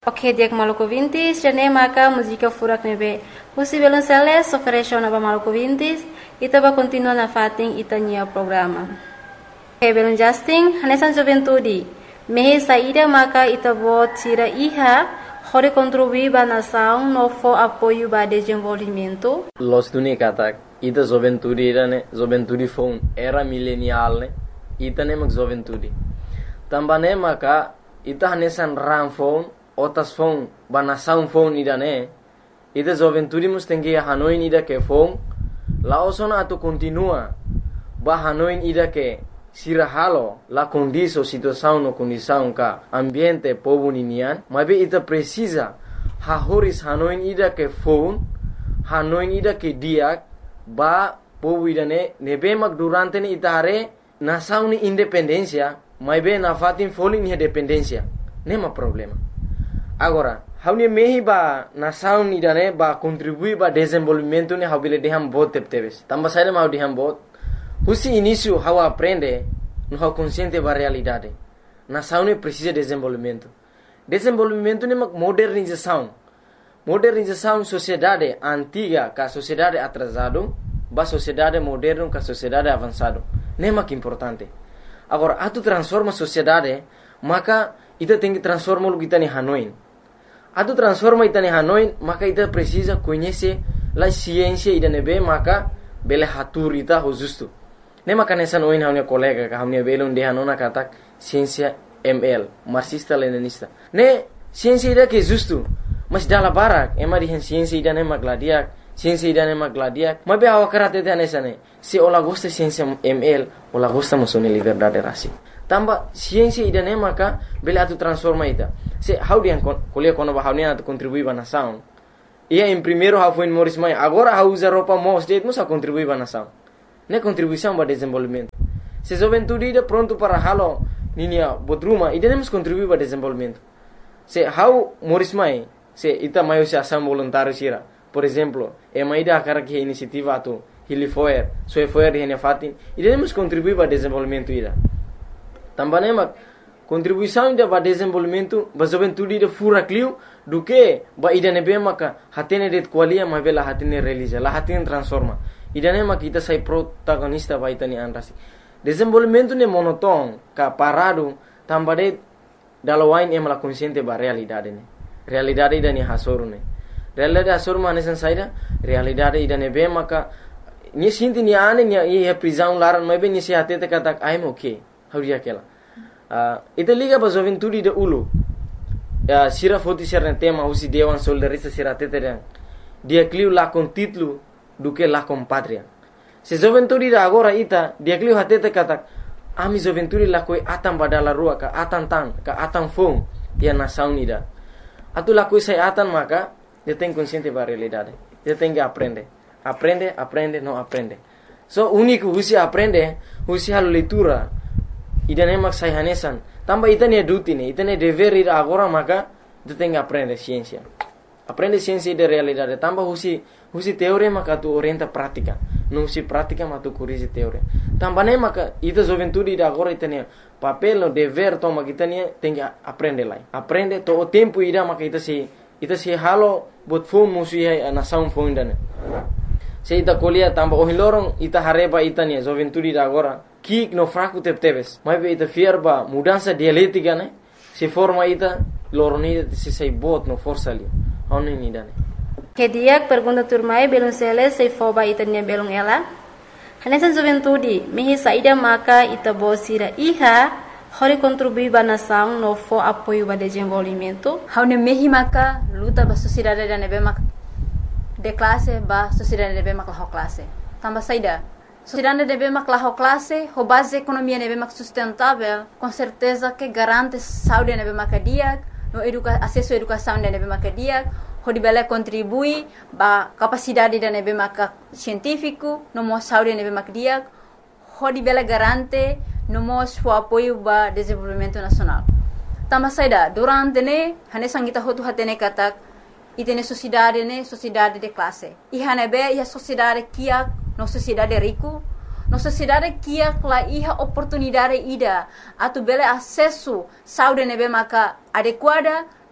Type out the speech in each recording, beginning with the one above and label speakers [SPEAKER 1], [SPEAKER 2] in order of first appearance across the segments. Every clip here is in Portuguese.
[SPEAKER 1] Ok, dia que Maluco 20, já maka música furak nebe. Musi belum seles oferece na Maluco 20, ita ba continua na fating itanya programa. Ok, belum Justin, hanesan juventude. Mehe saída maka ita bot tira iha, hore contribuir ba nação no for apoio ba desenvolvimento.
[SPEAKER 2] Los dunia katak, ita juventude né, juventude foi era milenial né, ita ne mak juventude. Tambane maka ita hanesan ram phone otas phone ba nação phone ida né, ita juventude mus tengia Hanoi ida ke phone, la osona atu continua ba Hanoi ida ke sirahalo la condição situação no condição ka ambiente povo ninian, mas ita precisa hahoris Hanoi ida ke phone, Hanoi ida ke diak ba povo ida ne nebe mak durante ni ita hare nação ni independência, mas be na fatin foling ni dependência, nema problema. Agora, haunia mehi ba nação ida ne ba contribuir ba desenvolvimento ni habile deham bot tepteves. Tamba saída mau deham bot. Husi início how aprende, no how consciente ba realidade. Nação ne precisa de desenvolvimento. Desenvolvimento ne mak modernização. Modernização sociedade antiga ka sociedade atrasado, ba sociedade moderno ka sociedade avançado. Ne mak importante. Agora, atu transforma sociedade, maka ita tem que transformar o que está em Hanoi. Atu transforma ita em Hanoi, maka ita precisa conhecer a ciência ida nebe, maka bele hatur ita ho justo. Ne maka nessa noin haunia colega ka haunia belon de hanona katak ciência ML, marxista leninista. Ne ciência ida que justo, mas dala barak, ema di ciência ida ne magladiak, ciência ida ne magladiak. Mas be awa karate te nessa ne. Se ola gosta ciência ML, ola gosta musone liberdade rasi. Tamba ciência ida ne maka bele atu transforma ita. Se how dia kuliah kono ba haunia atu contribui ba nação. Ia em primeiro how foi Morris Mai, agora how usa roupa mo state musa contribui ba nação. Ne contribuição ba desenvolvimento. Se juventude ida pronto para halo ninia bodruma, ida ne mus contribui ba desenvolvimento. Se how Morris Mai, se ita maio se ação voluntário sira. Por exemplo, ema ida akara que iniciativa atu Hilifoer, Soefoer di hene fatin, ida ne mus contribui ba desenvolvimento ida. Tambane mak contribuição ida ba desenvolvimento ba juventude ida fura clio do que ba ida nebe maka hatene det qualia ma bela hatene realiza la hatene transforma ida ne mak ita sai protagonista ba ita ni anrasi desenvolvimento ne monoton ka parado tambade dalawain emala consciente ba realidade ne realidade ida ni hasoru ne realidade hasoru manesan saida realidade ida nebe maka ni sinti ni ane ni e prisão laran ma be ni se hatete katak I'm okay hauria kela ita liga ba juventude de ulu sira foti ser tema usi dewan soldarista sira teteren dia cliu la con título do que la con patria se juventude de agora ita dia cliu hatete katak ami juventude la koi atan badala rua ka atan tan ka atan fong dia nação ida atu la koi sai atan maka dia tem consciente ba realidade dia tem que aprende não aprende so único usi aprende usi hal leitura ida ne mak sai hanesan tamba ita ne duty ne ita ne dever ida agora maka tu tem que aprender ciência de realidade tamba husi teoria maka tu orienta prática não usi prática mas tu corrige teoria tamba ne maka ita juventude ida agora ita ne papel no dever toma kita ne tem que aprender lá aprende to o tempo ida maka ita se halo bot phone musi ai nação phone dane se ita kolia tamba o hilorong ita hareba ita ne juventude ida agora kik no fraco tepteves mas be ita fierba mudança dialética né se forma ita loroni se sai bot no força ali oni ni dane
[SPEAKER 1] Que dia pergunta turmai belum seles se foba ita ne belum ela hanesan juventude mehi saída maka ita bosira iha hori contribuir ba nação no for apoio ba desenvolvimento
[SPEAKER 3] haune mehi maka luta ba sociedade da nebe maka de classe ba sociedade nebe maka ho classe tamba saída sociedade deve maklah classe, ho base economia deve mak sustentável, com certeza que garante saúde deve makadiak, no acesso à educação deve makadiak, ho dibele contribui ba capacidade deve mak científico, no mo saúde deve makadiak, ho dibele garante no mo o apoio ba desenvolvimento nacional. Tama saida durante ne hane sangita ho tu hatene katak itene sociedade de classe. I hane be ia sociedade kiak no sociedade rico, no sociedade kia la iha oportunidade ida atu bele acesso saúde nebe maka adequada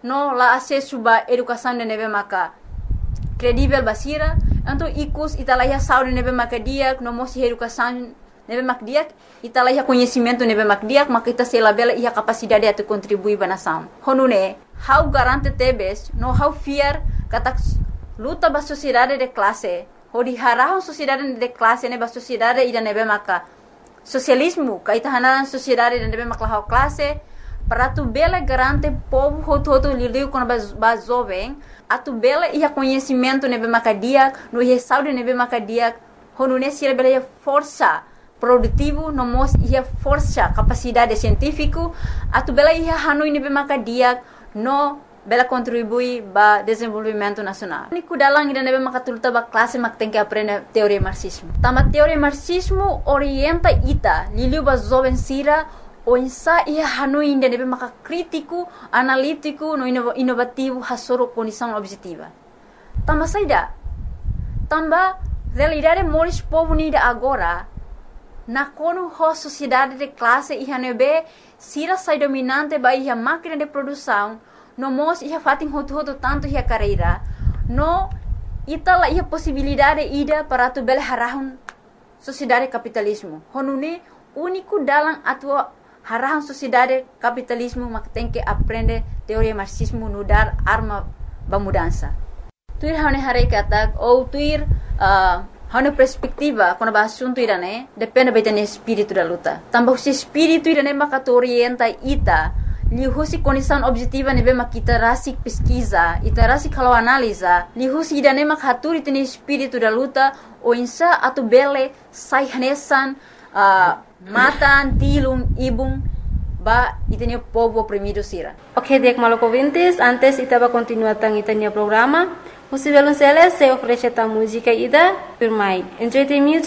[SPEAKER 3] no la acesso ba educação de nebe maka credível basira, então icus italaiha saúde nebe maka dia, no mosi educação nebe maka dia, italaiha conhecimento nebe maka dia, maka ita se labela ia capacidade de contribuir ba nação. Honune, how garante tebes, no how fear kata luta ba sociedade de classe, hodi harahon sociedade de classe ne ba sociedade ida nebe maka socialismo, kaita hanan sociedade de nebe maka classe, para tu bela garante povo hoto liliu quando ba jovem, a tu bela ia conhecimento nebe maka dia, no ia saúde nebe maka dia, honune sira bela ia força produtivo, no mos ia força capacidade científico, a tu bela ia hanoi nebe maka dia, no bela contribui ba desenvolvimento nacional. Niku dalang ida nebe maka tuluta ba classe mak tem que aprender teoria marxismo. Tama teoria marxismo orienta ita liliu ba jovem sira o insa ia hanoi ida nebe maka crítico, analítico, no inovativo hasoro condição objetiva. Tama saida. Tamba realidade moris povo nida agora na kono ho sociedade de classe ia nebe sira sai dominante ba ia máquina de produção no mos ia fatin hoto tanto ia carreira no itala ia possibilidade ida para tu bel harahun sociedade capitalismo honune único dalam atua harahun sociedade capitalismo mak tem que aprender teoria marxismo no dar arma ba mudança tuir hane hare kata ou tuir hane perspectiva quando ba assunto irane depende betane espírito da luta tambah si espírito irane maka orienta ita lihusi condição objetiva nebe makita rasik pesquisa ita rasik kalau analisa lihusi idane mak haturi tene espírito da luta o insa atu bele sai hanesan matan tilum ibung ba itene povo oprimido sira.
[SPEAKER 1] Ok, dek maloko vintes, antes itaba continua tang itania programa. Musivelun sele se oferece ta música ida firmai. Enjoy the music.